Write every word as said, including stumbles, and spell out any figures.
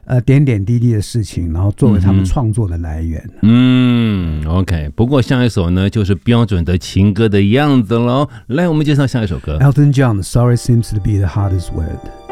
呃点点滴滴的事情，然后作为他们创作的来源。 嗯 ，OK。不过下一首呢，就是标准的情歌的样子喽。来，我们介绍下一首歌。 Elton John， Sorry seems to be the hardest word。